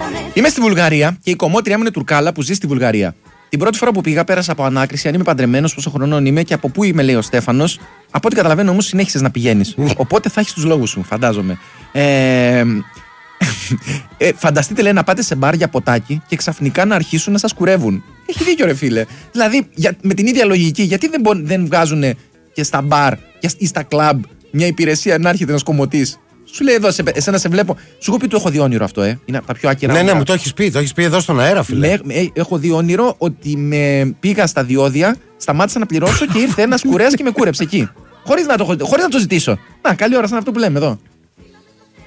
Είμαι στη Βουλγαρία και η κομμότριά μου είναι Τουρκάλα που ζει στη Βουλγαρία. Την πρώτη φορά που πήγα, πέρασα από ανάκριση αν είμαι παντρεμένος, πόσο χρονών είμαι και από πού είμαι, λέει ο Στέφανος. Από ό,τι καταλαβαίνω όμως, συνέχισες να πηγαίνεις. Οπότε θα έχεις τους λόγους σου, φαντάζομαι. Φανταστείτε, λέει, να πάτε σε μπαρ για ποτάκι και ξαφνικά να αρχίσουν να σας κουρεύουν. Έχει δίκιο, ρε φίλε. Δηλαδή, με την ίδια λογική, γιατί δεν βγάζουν και στα μπαρ ή στα κλαμπ μια υπηρεσία να έρχεται ένας κομμωτής. Σου λέει εδώ, εσένα σε βλέπω. Σου έχω πει το έχω δει όνειρο αυτό, Είναι από τα πιο άκυρα. Ναι, μου το έχεις πει. Το έχεις πει εδώ στον αέρα, φίλε. Έχω δει όνειρο ότι πήγα στα διόδια, σταμάτησα να πληρώσω και ήρθε ένας κουρέας και με κούρεψε εκεί. Χωρίς να το ζητήσω. Να, καλή ώρα σαν αυτό που λέμε εδώ.